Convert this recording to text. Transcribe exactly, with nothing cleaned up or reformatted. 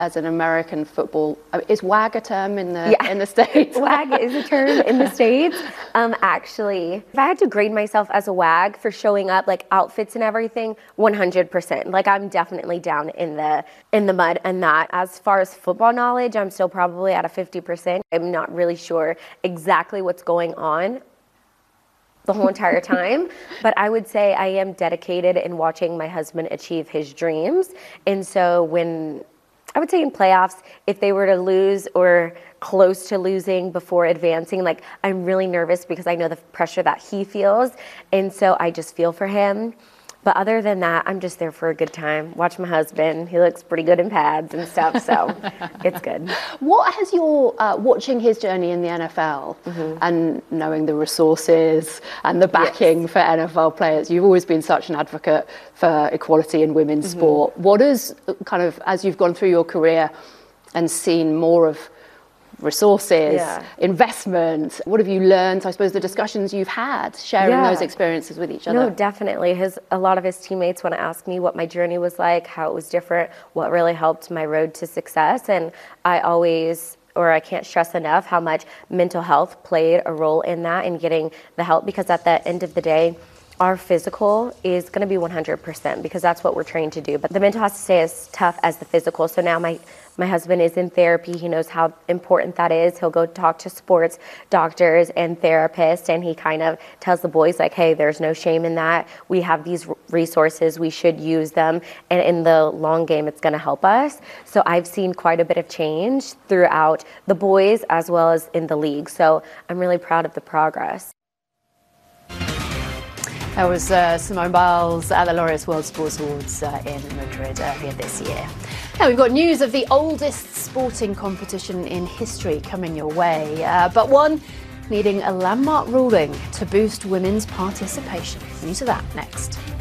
as an American football, is WAG a term in the yeah. in the States? WAG is a term in the States. Um, actually, if I had to grade myself as a WAG for showing up, like outfits and everything, one hundred percent. Like I'm definitely down in the in the mud and that. As far as football knowledge, I'm still probably at a fifty percent. I'm not really sure exactly what's going on the whole entire time, but I would say I am dedicated in watching my husband achieve his dreams. And so when I would say in playoffs, if they were to lose or close to losing before advancing, like I'm really nervous because I know the pressure that he feels. And so I just feel for him. But other than that, I'm just there for a good time. Watch my husband. He looks pretty good in pads and stuff, so it's good. What has your, uh, watching his journey in the N F L mm-hmm. and knowing the resources and the backing yes. for N F L players, you've always been such an advocate for equality in women's mm-hmm. sport. What is kind of, as you've gone through your career and seen more of resources, yeah. investment, what have you learned? I suppose the discussions you've had, sharing yeah. those experiences with each other. No, definitely. His, a lot of his teammates want to ask me what my journey was like, how it was different, what really helped my road to success. And I always, or I can't stress enough how much mental health played a role in that and getting the help, because at the end of the day, our physical is going to be one hundred percent because that's what we're trained to do. But the mental has to stay as tough as the physical. So now my, my husband is in therapy. He knows how important that is. He'll go talk to sports doctors and therapists, and he kind of tells the boys like, hey, there's no shame in that. We have these resources. We should use them. And in the long game, it's going to help us. So I've seen quite a bit of change throughout the boys as well as in the league. So I'm really proud of the progress. That was uh, Simone Biles at the Laureus World Sports Awards uh, in Madrid earlier this year. Now we've got news of the oldest sporting competition in history coming your way, uh, but one needing a landmark ruling to boost women's participation. News of that next.